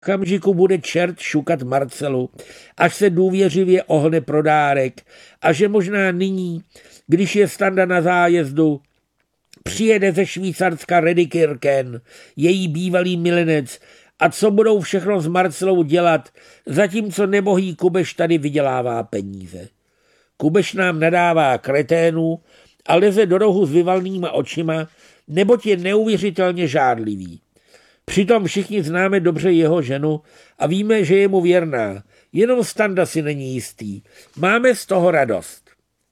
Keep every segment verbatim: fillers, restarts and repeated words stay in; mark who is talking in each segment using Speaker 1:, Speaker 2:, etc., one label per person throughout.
Speaker 1: okamžiku bude čert šukat Marcelu, až se důvěřivě ohne pro dárek a že možná nyní, když je Standa na zájezdu, přijede ze Švýcarska Redikirken, její bývalý milenec, a co budou všechno s Marcelou dělat, zatímco nebohý Kubeš tady vydělává peníze. Kubeš nám nadává kreténů a leze do rohu s vyvalnýma očima, neboť je neuvěřitelně žádlivý. Přitom všichni známe dobře jeho ženu a víme, že je mu věrná, jenom Standa si není jistý. Máme z toho radost.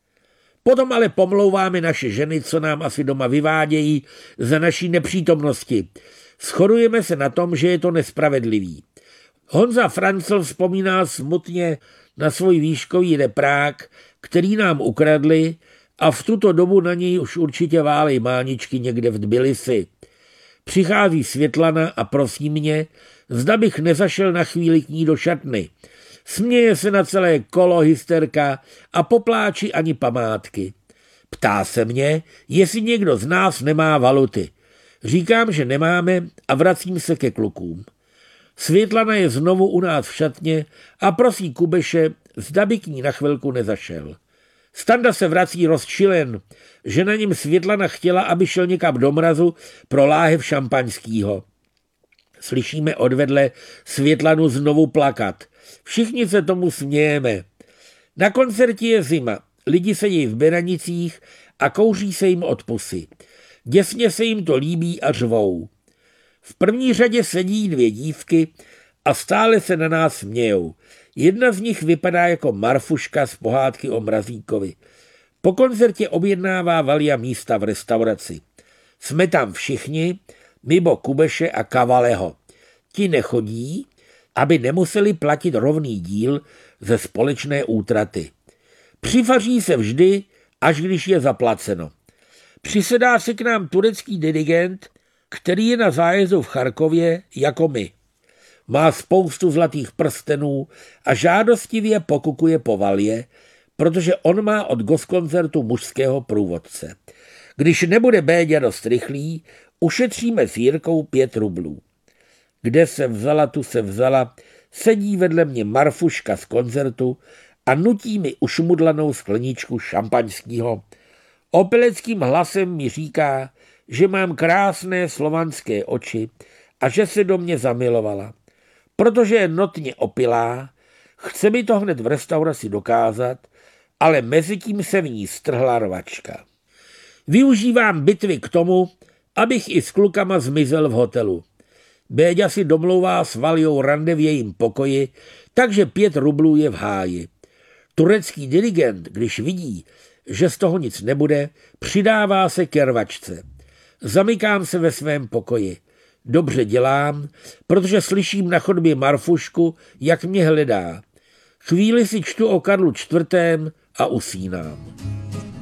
Speaker 1: Potom ale pomlouváme naše ženy, co nám asi doma vyvádějí za naší nepřítomnosti. Shodujeme se na tom, že je to nespravedlivý. Honza Francl vzpomíná smutně na svůj výškový reprák, který nám ukradli, a v tuto dobu na něj už určitě válej máničky někde v Tbilisi. Přichází Světlana a prosí mě, zda bych nezašel na chvíli k ní do šatny. Směje se na celé kolo hysterka a popláči ani památky. Ptá se mě, jestli někdo z nás nemá valuty. Říkám, že nemáme a vracím se ke klukům. Světlana je znovu u nás v šatně a prosí Kubeše, zda by k ní na chvilku nezašel. Standa se vrací rozčilen, že na něm Světlana chtěla, aby šel někam do mrazu pro láhev šampaňskýho. Slyšíme odvedle Světlanu znovu plakat. Všichni se tomu smějeme. Na koncertě je zima, lidi sedí v beranicích a kouří se jim od pusy. Děsně se jim to líbí a řvou. V první řadě sedí dvě dívky a stále se na nás smějou. Jedna z nich vypadá jako Marfuška z pohádky o Mrazíkovi. Po koncertě objednává Valia místa v restauraci. Jsme tam všichni, mimo Kubeše a Kavaleho. Ti nechodí, aby nemuseli platit rovný díl ze společné útraty. Přifaří se vždy, až když je zaplaceno. Přisedá si k nám turecký dirigent, který je na zájezdu v Charkově jako my. Má spoustu zlatých prstenů a žádostivě pokukuje po Valie, protože on má od goskoncertu mužského průvodce. Když nebude Béďa dost rychlý, ušetříme s Jirkou pět rublů. Kde se vzala, tu se vzala, sedí vedle mě Marfuška z koncertu a nutí mi ušmudlanou skleničku šampaňského. Opeleckým hlasem mi říká, že mám krásné slovanské oči a že se do mě zamilovala. Protože je notně opilá, chce mi to hned v restauraci dokázat, ale mezitím se v ní strhla rvačka. Využívám bitvy k tomu, abych i s klukama zmizel v hotelu. Béďa si domlouvá s Valiou rande v jejím pokoji, takže pět rublů je v háji. Turecký dirigent, když vidí, že z toho nic nebude, přidává se ke rvačce. Zamykám se ve svém pokoji. Dobře dělám, protože slyším na chodbě Marfušku, jak mě hledá. Chvíli si čtu o Karlu čtvrtém a usínám.